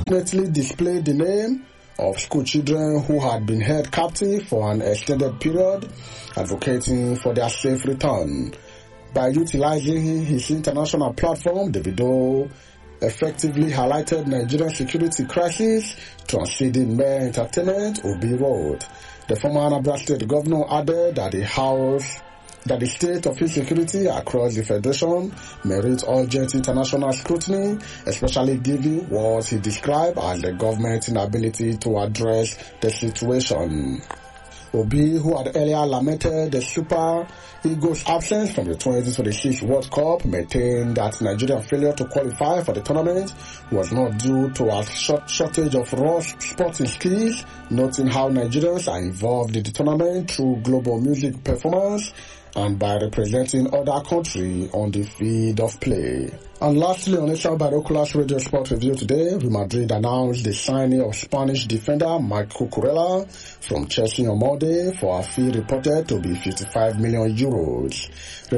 unfortunately displayed the name of school children who had been held captive for an extended period, advocating for their safe return. By utilizing his international platform, Davido effectively highlighted Nigerian security crisis, transcending mere entertainment, Obi wrote. The former Anambra State governor added that the state of insecurity across the federation merits urgent international scrutiny, especially given what he described as the government's inability to address the situation. Obi, who had earlier lamented the Super Eagles' absence from the 2026 World Cup, maintained that Nigeria's failure to qualify for the tournament was not due to a shortage of raw sporting skills, noting how Nigerians are involved in the tournament through global music performance and by representing other countries on the field of play. And lastly, on Asian Binoculars Radio Sport Review today, Real Madrid announced the signing of Spanish defender Mike Cucurella from Chelsea on Monday for a fee reported to be €55 million.